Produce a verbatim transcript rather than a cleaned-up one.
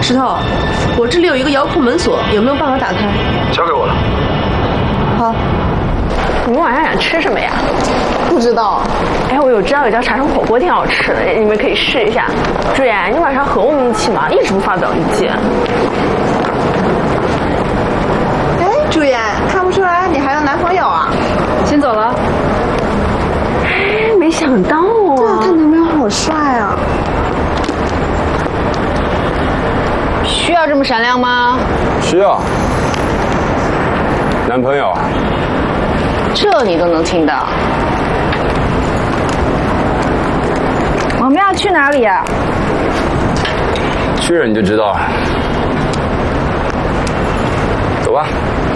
石头，我这里有一个遥控门锁，有没有办法打开？ 交给我了。 好。 你们晚上想吃什么呀？ 不知道。 哎，我有知道有家茶城火锅挺好吃的，你们可以试一下。朱颜，你晚上和我们一起吗？一直不发表意见。 哎，朱颜，看不出来你还有男朋友啊？ 先走了。 哎，没想到啊。 对啊，她男朋友好帅啊。 需要这么闪亮吗？ 需要。男朋友。 这你都能听到？ 我们要去哪里呀？ 去了你就知道了。走吧。